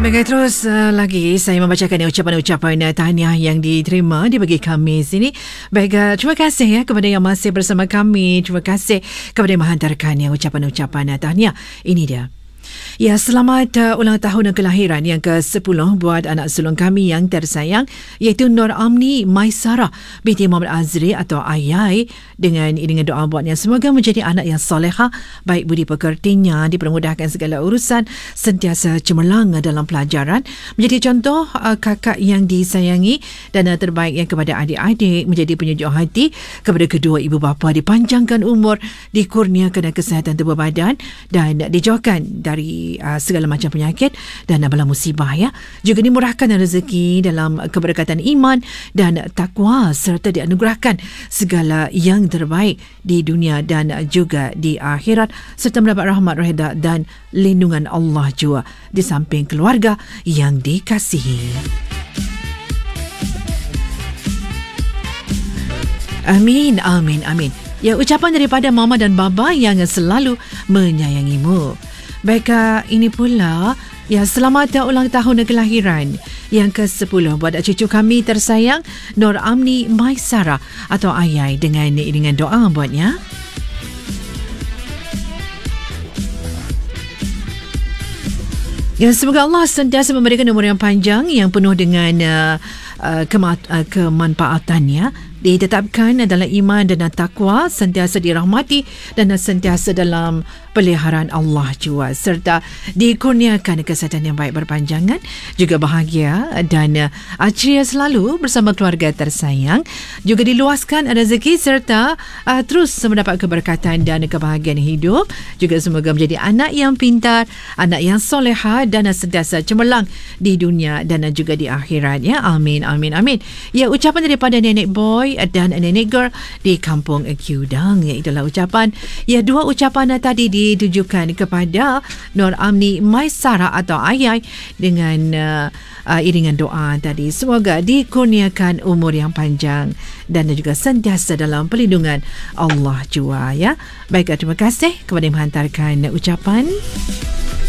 Baik, terus lagi saya membacakan ucapan-ucapan tahniah yang diterima di pagi Khamis ini. Baik, terima kasih kepada yang masih bersama kami. Terima kasih kepada yang menghantarkan ucapan-ucapan tahniah. Ini dia. Ya, selamat ulang tahun kelahiran yang ke-10 buat anak sulung kami yang tersayang, iaitu Nur Amni Maisarah binti Muhammad Azri atau Ayai, dengan iringan doa buatnya semoga menjadi anak yang solehah, baik budi pekertinya, dipermudahkan segala urusan, sentiasa cemerlang dalam pelajaran, menjadi contoh kakak yang disayangi dan terbaik yang kepada adik-adik, menjadi penyejuk hati kepada kedua ibu bapa, dipanjangkan umur, dikurniakan kesihatan tubuh badan dan dijauhkan dari segala macam penyakit dan bala musibah, ya. Juga dimurahkan rezeki dalam keberkatan iman dan takwa, serta dianugerahkan segala yang terbaik di dunia dan juga di akhirat, serta mendapat rahmat, redha dan lindungan Allah jua di samping keluarga yang dikasihi. Amin, amin, amin. Ya, ucapan daripada mama dan baba yang selalu menyayangimu. Baik, ini pula, ya, selamat ulang tahun kelahiran yang ke-10 buat cucu kami tersayang Nur Amni Maisarah atau Ayai, dengan iringan doa buatnya. Ya, semoga Allah sentiasa memberikan umur yang panjang yang penuh dengan kemanfaatannya, ditetapkan dalam iman dan takwa, sentiasa dirahmati dan sentiasa dalam peliharaan Allah jua, serta dikurniakan kesihatan yang baik berpanjangan, juga bahagia dan ceria selalu bersama keluarga tersayang, juga diluaskan rezeki serta terus mendapat keberkatan dan kebahagiaan hidup, juga semoga menjadi anak yang pintar, anak yang solehah dan sentiasa cemerlang di dunia dan juga di akhirat, ya. Amin, amin, amin. Ya, ucapan daripada Nenek Boy dan Nenek Girl di Kampung Kudang. Itulah ucapan. Ya, dua ucapan tadi ditujukan kepada Nur Amni Maisarah atau Ayai dengan iringan doa tadi. Semoga dikurniakan umur yang panjang dan juga sentiasa dalam perlindungan Allah jua, ya. Baik, terima kasih kepada yang menghantarkan ucapan.